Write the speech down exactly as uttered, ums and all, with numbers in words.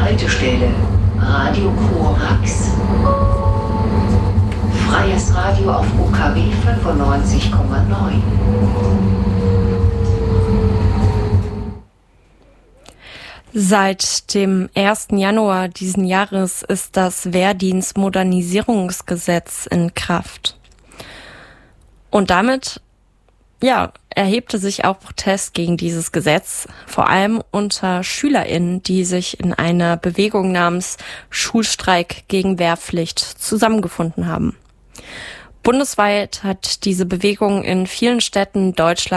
Haltestelle Radio Korax. Freies Radio auf U K W fünfundneunzig Komma neun. Seit dem ersten Januar diesen Jahres ist das Wehrdienstmodernisierungsgesetz in Kraft. Und damit, ja, erhebte sich auch Protest gegen dieses Gesetz, vor allem unter SchülerInnen, die sich in einer Bewegung namens Schulstreik gegen Wehrpflicht zusammengefunden haben. Bundesweit hat diese Bewegung in vielen Städten Deutschlands